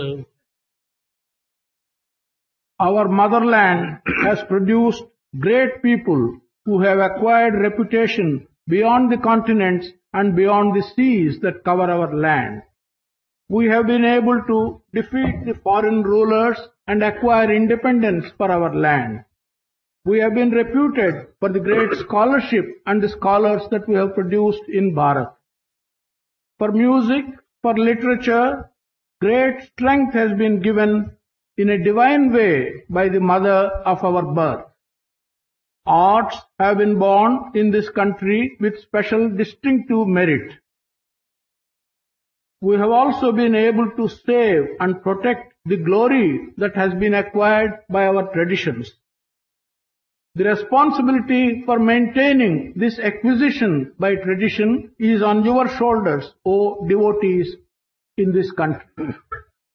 Our motherland has produced great people who have acquired reputation beyond the continents and beyond the seas that cover our land. We have been able to defeat the foreign rulers and acquire independence for our land. We have been reputed for the great scholarship and the scholars that we have produced in Bharat. For music, for literature, great strength has been given in a divine way by the mother of our birth. Arts have been born in this country with special distinctive merit. We have also been able to save and protect the glory that has been acquired by our traditions. The responsibility for maintaining this acquisition by tradition is on your shoulders, O devotees in this country.